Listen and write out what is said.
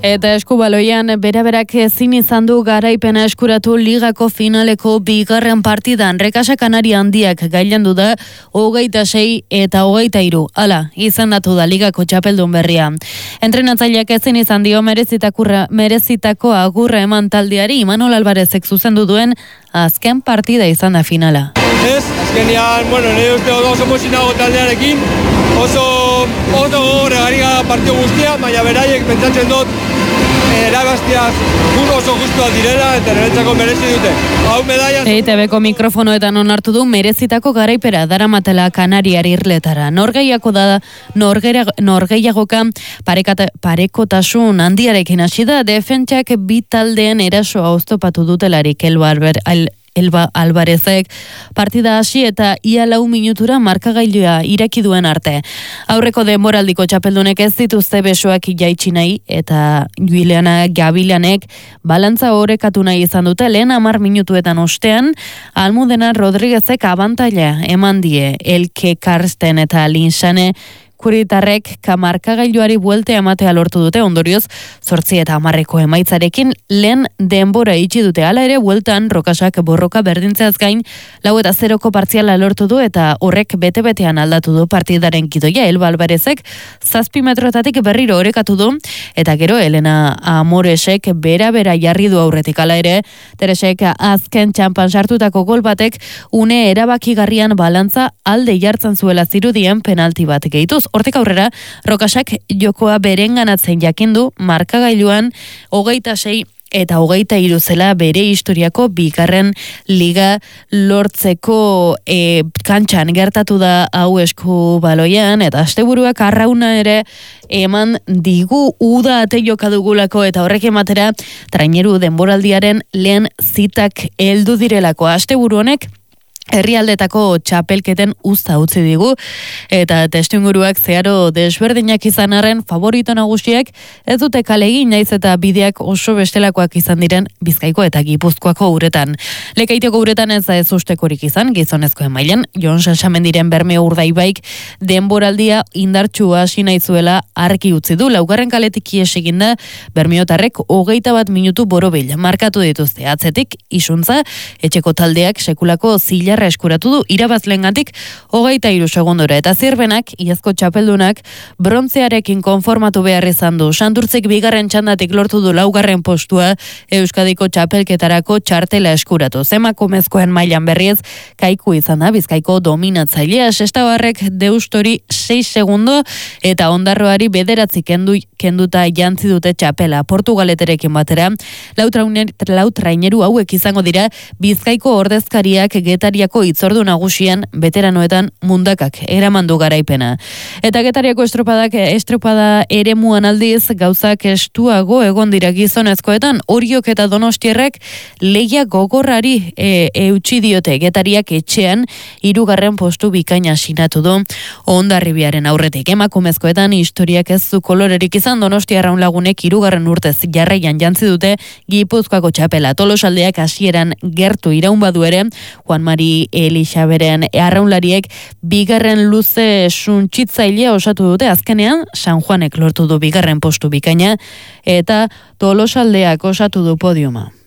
Eta eskubaloian beraberak ezin izan du garaipena eskuratu ligako finaleko bigarren partidan. Rekasa Kanaria handiak gailendu da 26 eta 23. Hala, izendatu da ligako txapeldun berria. Entrenatzaileak ezin izan dio merezitako agurra eman taldeari. Imanol Alvarezek zuzendu duen azken partida izan da finala. Azkenean, nire uste oso posinago taldearekin, oso gogorre gari gara partio guztia, baina beraiek pentsatzen dut erabaztiaz oso guztuak direla eta niretzako merezi dute. Hau medaia... EITB-ko mikrofonoetan onartu du merezitako garaipera daramatela Kanariar irletara. Norgehiagoka parekotasun handiarekin hasi da defentsak bi taldeen erasoa oztopatu dutelarik Elba Alvarezek partida hasi eta ia 4 minutura markagailua ireki duen arte. Aurreko denboraldiko txapeldunek ez dituzte besoak jaitsi nahi eta Juliana Gabilanek balantza orekatu nahi izan dute lehen 10 minutuetan ostean. Almudena Rodriguezek abantaila eman die Elke Karsten eta Linsane Kuritarrek markagailuari buelte ematea lortu dute, ondorioz 8 eta 10 emaitzarekin lehen denbora itxi dute. Hala ere bueltan Rokasak borroka berdintzeaz gain 4 eta 0 partziala lortu du eta horrek bete-betean aldatu du partidaren gidoia. Elba Alvarezek 7 metroetatik berriro orekatu du eta gero Elena Amoresek bera jarri du aurretik. Hala ere Teresek azken txampan sartutako gol batek une erabakigarrian balantza alde jartzen zuela zirudien penalti bat gehituz. Hortik aurrera, Rokasak jokoa berenganatzen jakindu, markagailuan 26 eta 23 zela bere historiako bigarren liga lortzeko kantxan gertatu da hau eskubaloian, eta asteburuak arrauna ere eman digu uda ate joka dugulako eta horrek ematera traineru denboraldiaren lehen zitak heldu direlako. Asteburu honek herrialdetako txapelketen uzta utzi digu eta testuinguruak zeharo desberdinak izan arren favorito nagusiek ez dute kale egin, naiz eta bideak oso bestelakoak izan diren Bizkaiko eta Gipuzkoako uretan. Lekaiteko uretan ez da ez ustekorik izan, gizonezkoen mailan Jon Sanchamendiren Bermeo Urdaibaik denboraldia indartsua hasi nahi zuela argi utzi du. Laugarren kaletik ihes egin da bermeotarrek 21 minutu borobil markatu dituzte. Atzetik isuntza etxeko taldeak sekulako zila eskuratu du irabazlengatik 23 segundora eta zirbenak iazko txapeldunak brontzearekin konformatu behar izan du. Santurtzek bigarren txandatik lortu du 4. postua Euskadiko txapelketarako txartela eskuratu. Emakumezkoen mailan berriez Kaiku izan da Bizkaiko dominatzailea. Sestabarrek Deustori 6 segundo eta Ondarroari 9 kenduta jantzi dute txapela. Portugaleterekin batera lau traineru hauek izango dira Bizkaiko ordezkariak Getariako itzordu nagusian veteranoetan mundakak eramandu garaipena. Eta Getariako estropada eremuan aldiz gauzak estuago egon dira gizonezkoetan. Oriok eta Donostierrek lehia gogorrari eutsi diote. Getariak etxean 3. postu bikaina sinatu du Hondarribiaren aurretik. Emakumezkoetan historiak ez du kolorerik izan. Donostiarraun lagunek 3. urtez jarraian jantzi dute Gipuzkoako txapela. Tolosaldeak hasieran gertu iraun badu ere Juan Mari Elixaberen arraunlariek bigarren luze suntsitzailea osatu dute. Azkenean San Juanek lortu du 2. postu bikaina eta Tolosaldeak osatu du podiuma.